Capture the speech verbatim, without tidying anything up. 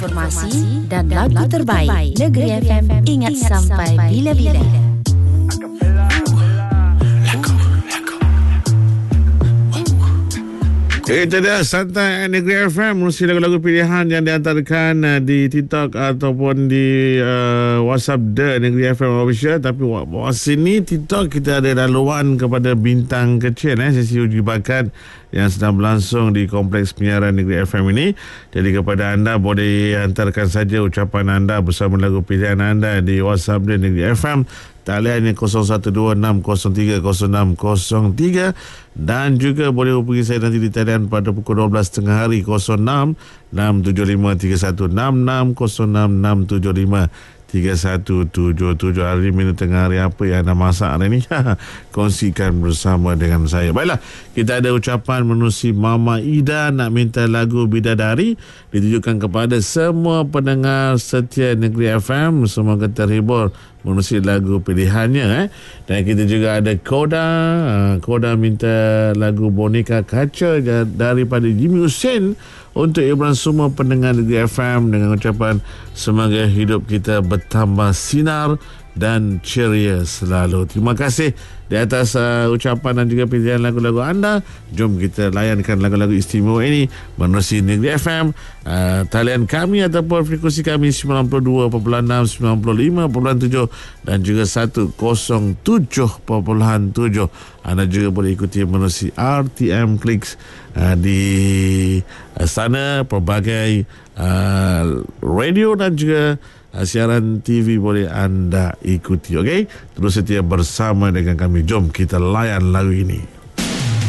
informasi dan lagu terbaik. Negeri F M, ingat sampai bila-bila. Itu dia Santai Negeri F M, mesti lagu-lagu pilihan yang diantarkan uh, di TikTok ataupun di uh, WhatsApp The Negeri F M Official. Tapi bawah sini TikTok kita ada laluan kepada bintang kecil, eh, sesi uji bakat yang sedang berlangsung di Kompleks Penyiaran Negeri F M ini. Jadi kepada anda boleh hantarkan saja ucapan anda bersama lagu pilihan anda di WhatsApp The Negeri F M. Taliannya kosong satu dua enam kosong tiga kosong enam kosong tiga, dan juga boleh hubungi saya nanti di talian pada pukul dua belas tengah hari kosong enam enam tujuh lima tiga satu enam enam kosong enam enam tujuh lima tiga satu tujuh tujuh. Hari menu tengah hari apa yang anda masak hari ni? Kongsikan bersama dengan saya. Baiklah, kita ada ucapan menerusi Mama Ida nak minta lagu Bidadari, ditujukan kepada semua pendengar setia Negeri F M. Semoga terhibur menerusi lagu pilihannya, eh. Dan kita juga ada Koda. Koda minta lagu Boneka Kaca daripada Jimmy Hussein untuk hiburan semua pendengar Negeri F M, dengan ucapan semoga hidup kita bertambah sinar dan ceria selalu. Terima kasih di atas uh, ucapan dan juga pilihan lagu-lagu anda. Jom kita layankan lagu-lagu istimewa ini menerusi Negeri F M. Uh, talian kami ataupun frekuensi kami sembilan puluh dua perpuluhan enam, sembilan puluh lima perpuluhan tujuh dan juga seratus tujuh perpuluhan tujuh. Anda juga boleh ikuti menerusi R T M Clicks uh, di uh, sana, pelbagai uh, radio dan juga siaran T V boleh anda ikuti. Okey, terus setia bersama dengan kami. Jom kita layan lagu ini.